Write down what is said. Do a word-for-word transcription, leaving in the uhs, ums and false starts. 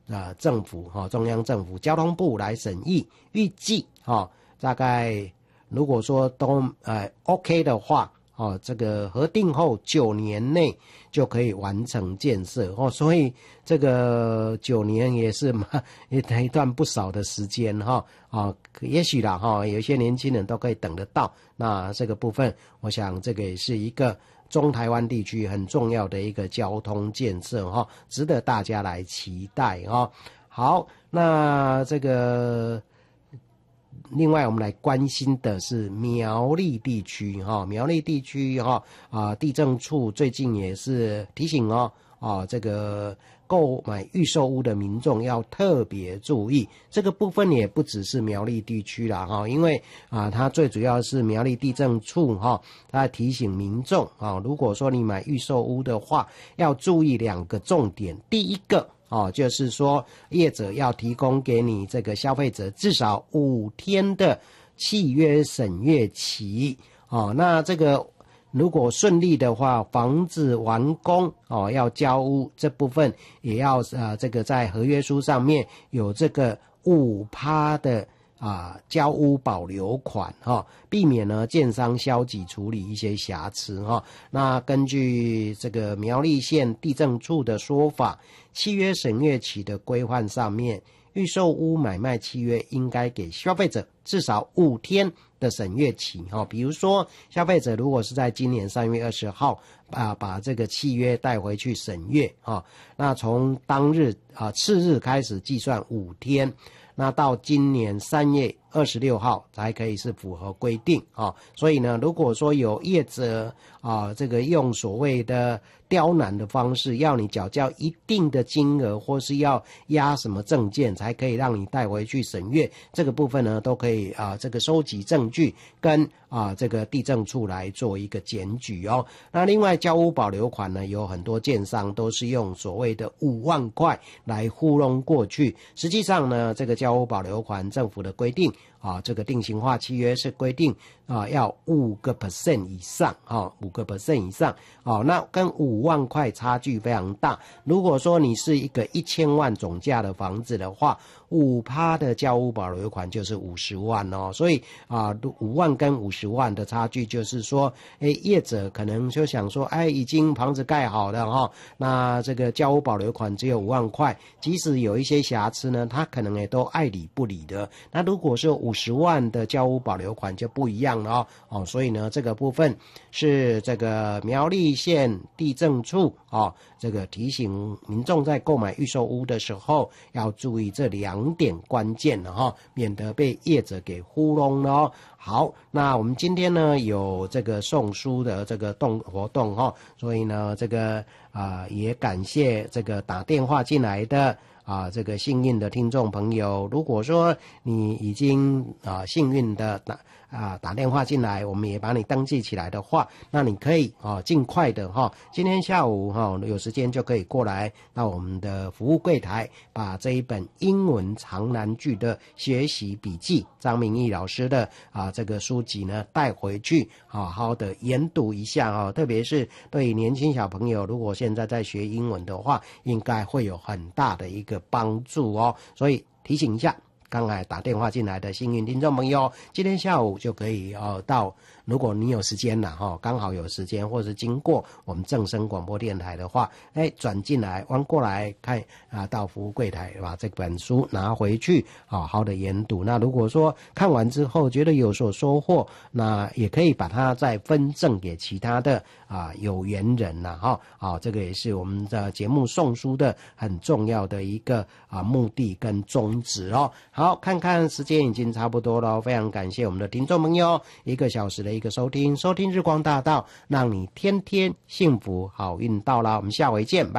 呃政府哈、哦、中央政府交通部来审议，预计哈、哦、大概如果说都呃 OK 的话。哦，这个核定后九年内就可以完成建设哦，所以这个九年也是嘛，也一段不少的时间哈啊、哦，也许啦哈、哦，有一些年轻人都可以等得到。那这个部分，我想这个也是一个中台湾地区很重要的一个交通建设哈、哦，值得大家来期待哦。好，那这个。另外，我们来关心的是苗栗地区哈，苗栗地区哈啊，地政处最近也是提醒哦啊，这个购买预售屋的民众要特别注意，这个部分也不只是苗栗地区啦哈，因为啊，它最主要是苗栗地政处哈，它提醒民众啊，如果说你买预售屋的话，要注意两个重点，第一个。哦，就是说业者要提供给你这个消费者至少五天的契约审阅期。哦，那这个如果顺利的话，房子完工哦要交屋这部分也要呃这个在合约书上面有这个五趴的。啊，交屋保留款哈、哦，避免呢建商消极处理一些瑕疵哈、哦。那根据这个苗栗县地政处的说法，契约审阅期的规范上面，预售屋买卖契约应该给消费者至少五天的审阅期哈、哦。比如说，消费者如果是在今年三月二十号啊把这个契约带回去审阅啊，那从当日啊次日开始计算五天。那到今年三月二十六号才可以是符合规定啊，所以呢，如果说有业者啊，这个用所谓的刁难的方式，要你缴交一定的金额，或是要押什么证件才可以让你带回去审阅，这个部分呢，都可以啊，这个收集证据跟啊这个地政处来做一个检举哦。那另外交屋保留款呢，有很多建商都是用所谓的五万块来糊弄过去，实际上呢，这个交屋保留款政府的规定。啊，这个定型化契约是规定啊，要五个 percent 以上啊，五个 percent 以上啊，那跟五万块差距非常大。如果说你是一个一千万总价的房子的话，五趴的交屋保留款就是五十万哦，所以啊，五万跟五十万的差距，就是说，哎，业者可能就想说，哎，已经房子盖好了哈、哦，那这个交屋保留款只有五万块，即使有一些瑕疵呢，他可能也都爱理不理的。那如果是五十万的交屋保留款就不一样了哦，哦，所以呢，这个部分是这个苗栗县地政处哦，这个提醒民众在购买预售屋的时候要注意这两点关键了哈、哦，免得被业者给糊弄了哦。好，那我们今天呢有这个送书的这个动活动哈、哦，所以呢这个啊、呃、也感谢这个打电话进来的。啊，这个幸运的听众朋友，如果说你已经啊幸运的打啊打电话进来，我们也把你登记起来的话，那你可以啊尽快的哈，今天下午哈有时间就可以过来到我们的服务柜台，把这一本英文长难句的学习笔记，张明义老师的啊这个书籍呢带回去，好好的研读一下哈，特别是对年轻小朋友，如果现在在学英文的话，应该会有很大的一个帮助哦，所以提醒一下刚才打电话进来的幸运听众朋友，今天下午就可以哦到，如果你有时间了哈、哦，刚好有时间，或是经过我们正声广播电台的话，哎转进来弯过来看啊，到服务柜台把这本书拿回去，好好的研读。那如果说看完之后觉得有所收获，那也可以把它再分赠给其他的啊有缘人呐哈啊，这个也是我们的节目送书的很重要的一个啊目的跟宗旨哦。好，看看时间已经差不多了，非常感谢我们的听众朋友一个小时的一个收听，收听日光大道，让你天天幸福，好运到了，我们下回见，拜拜。